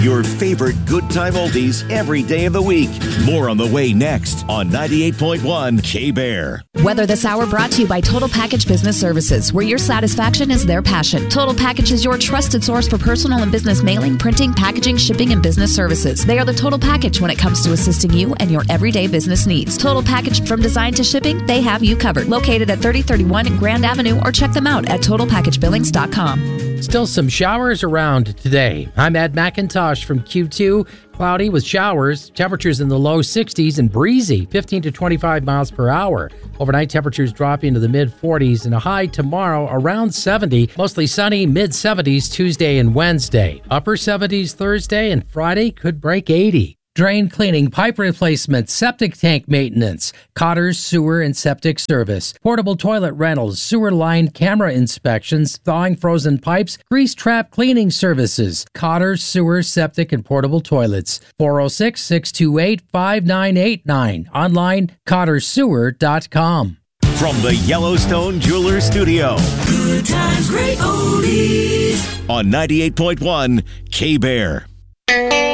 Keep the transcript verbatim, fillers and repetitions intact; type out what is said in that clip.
Your favorite good time oldies every day of the week. More on the way next on ninety-eight point one K-Bear. Weather This Hour brought to you by Total Package Business Services, where your satisfaction is their passion. Total Package is your trusted source for personal and business mailing, printing, packaging, shipping, and business services. They are the total package when it comes to assisting you and your everyday business needs. Total Package from design to shipping, they have you covered. Located at thirty thirty-one Grand Avenue, or check them out at total package billings dot com. Still some showers around today. I'm Ed McIntosh from Q two. Cloudy with showers, temperatures in the low sixties and breezy, fifteen to twenty-five miles per hour. Overnight temperatures drop into the mid forties and a high tomorrow around seventy. Mostly sunny, mid seventies Tuesday and Wednesday. Upper seventies Thursday, and Friday could break eighty. Drain cleaning, pipe replacement, septic tank maintenance, Cotter's sewer and septic service, portable toilet rentals, sewer line camera inspections, thawing frozen pipes, grease trap cleaning services, Cotter's sewer, septic, and portable toilets. four oh six, six two eight, five nine eight nine. Online, cotters sewer dot com. From the Yellowstone Jewelers Studio. Good times, great oldies. On ninety-eight point one K-Bear.